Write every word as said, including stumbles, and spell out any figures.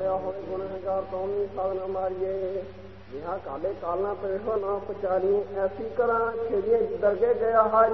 होया हो गुणगार कौमी साधन मारिए यहाँ काले कालना पेशो ना पचारी ऐसी करा खेलिए दरगे गया हारी